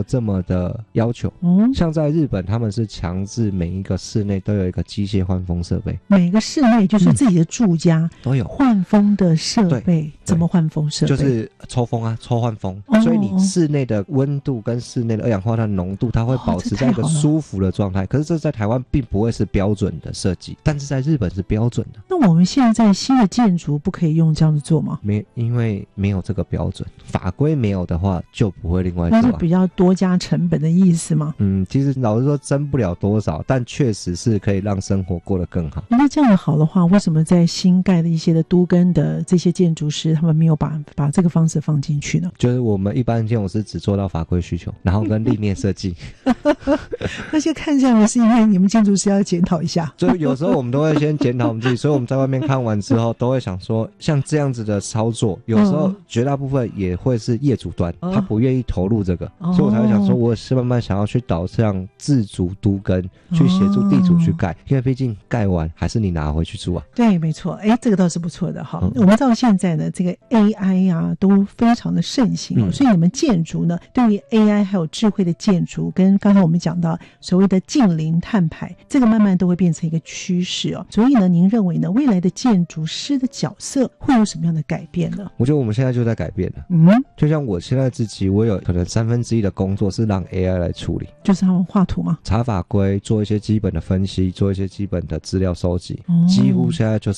这么的要求。像在日本他们是强制每一个室内都有一个机械换风设备， 每个室内就是自己的住家都有换风的设备。怎么换风设备？ 就是抽风啊，抽换风。所以你室内的温度跟室内的二氧化碳浓度它会保持在一个舒服的状态。可是这在台湾并不会是标准的设计，但是在日本是标准的。 那我们现在新的建筑不可以用这样子做吗？ 因为没有这个标准，法规没有的话就不会另外做。 那是比较多加成本的意思吗？ 其实老实说增不了多少，但确实是可以让生活过得更好。 那这样好的话，为什么在新盖的一些的都更的这些建筑师他们没有把这个方式放进去呢？ 就是我们一般建筑师只做到法规需求，然后跟立面设计。 那些看下来是因为你们建筑师要检讨一下， 所以有时候我们都会先检讨我们自己，所以我们在外面看完之后都会想说，像这样子的操作有时候绝大部分也会是业主端他不愿意投入这个，所以我才会想说我是慢慢想要去导向自主都更，去协助地主去盖，因为毕竟盖完还是你拿回去住啊。 对，没错。这个倒是不错的哈。我们到现在呢，这个 AI 啊都非常的盛行所以你们建筑呢对于 AI 还有智慧的建筑跟刚才我们讲到所谓的近零碳排，这个慢慢都会变成一个趋势所以呢您认为呢未来的建筑师的角色会有什么样的改变呢？ 我觉得我们现在就在改变了。就像我现在自己，我有可能1/3的工作是让 AI 来处理， 就是他们画图吗？ 查法规，做一些基本的分析，做一些基本的资料收集，几乎现在就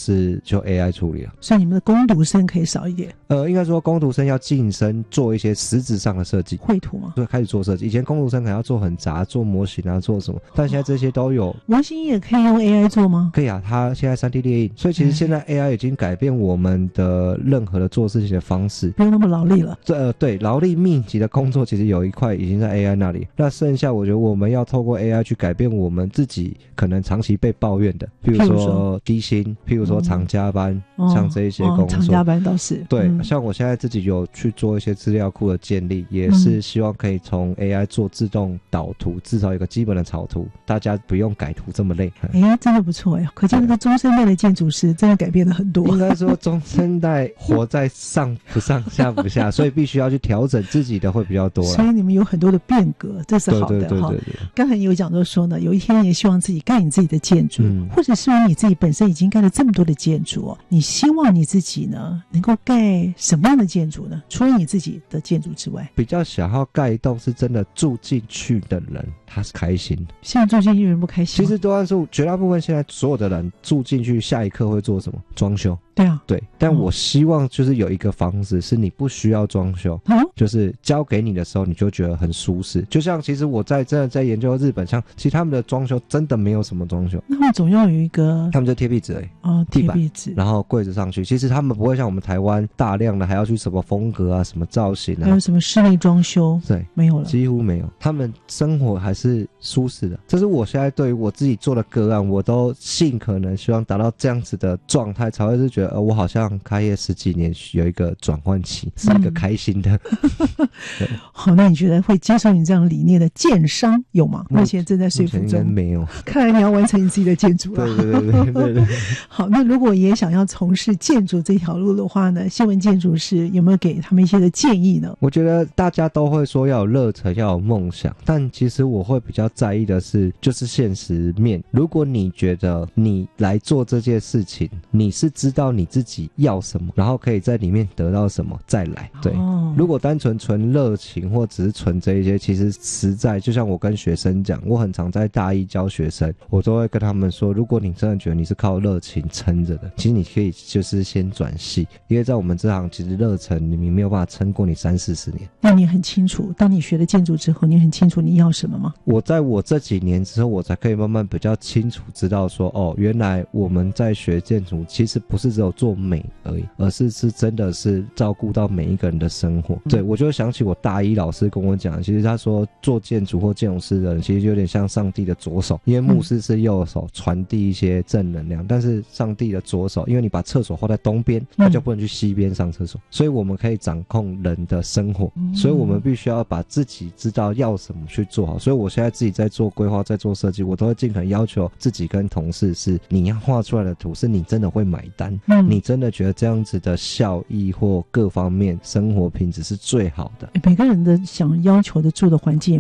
AI 处理了。 所以你们的工读生可以少一点。 应该说工读生要晋升做一些实质上的设计， 绘图吗？ 对，开始做设计。以前工读生可能要做很杂，做模型啊，做什么，但现在这些都有。 模型也可以用 AI 做吗？ 可以啊，它现在 3D 列印，所以其实现在 AI 已经改变我们的任何的做事情的方式， 不用那么劳力了。 对，劳力密集的工作其实有一块已经在 AI 那里，那剩下我觉得我们要透过 AI 去改变我们自己可能长期被抱怨的，譬如说低薪，譬如说长加班，像这一些工作。 长加班倒是对，像我现在自己有去做一些资料库的建立，也是希望可以从 AI 做自动导图，至少有个基本的草图，大家不用改图这么累。 真的不错可见那个中生代的建筑师真的改变了很多。 应该说中生代活在上不上下不下，所以必须要去调整自己的会比较多啦。 所以你们有很多的变革，这是好的。对。刚才你有讲到说呢，有一天也希望自己盖你自己的建筑，或者是你自己本身已经盖了这么多的建筑你希望你自己呢能够盖什么样的建筑呢？除了你自己的建筑之外， 比较想要盖一栋是真的住进去的人他是开心的。 现在住进去人不开心吗？ 其实多半是绝大部分现在所有的人住进去下一刻会做什么？装修。 对啊， 对，但我希望就是有一个房子是你不需要装修，就是交给你的时候你就觉得很舒适。就像其实我真的在研究日本，像其实他们的装修真的没有什么装修， 那么总要有一个， 他们就贴壁纸贴壁纸， 然后柜子上去。其实他们不会像我们台湾大量的还要去什么风格啊、什么造型啊， 还有什么室内装修， 对， 没有了， 几乎没有。他们生活还是舒适的，这是我现在对于我自己做的个案，我都尽可能希望达到这样子的状态，才会是觉得我好像开业10几年有一个转换期，是一个开心的。 好，那你觉得会接受你这样理念的建商有吗？目前正在说服中， 应该没有。 看来你要完成你自己的建筑了。对。好，那如果也想要从事建筑这条路的话呢，新闻建筑师有没有给他们一些的建议呢？ 我觉得大家都会说要有热忱，要有梦想，但其实我会比较在意的是就是现实面。如果你觉得你来做这件事情，你是知道你自己要什么，然后可以在里面得到什么再来。对，如果单纯纯热情或只是纯这一些，其实实在就像我跟学生讲，我很常在大一教学生，我都会跟他们说，如果你真的觉得你是靠热情撑着的，其实你可以就是先转系，因为在我们这行其实热忱你没有办法撑过你30-40年。 那你很清楚当你学了建筑之后，你很清楚你要什么吗？ 我在我这几年之后，我才可以慢慢比较清楚知道说，原来我们在学建筑其实不是只有做美而已，而是真的是照顾到每一个人的生活。对，我就想起我大一老师跟我讲，其实他说做建筑或建筑师的人其实有点像上帝的左手，因为牧师是右手传递一些正能量，但是上帝的左手，因为你把厕所画在东边，他就不能去西边上厕所，所以我们可以掌控人的生活，所以我们必须要把自己知道要什么去做好。所以我现在自己在做规划，在做设计，我都会尽可能要求自己跟同事是你要画出来的图是你真的会买单，你真的觉得这样子的效益或各方面生活品质是最好的。 每个人的想要求的住的环境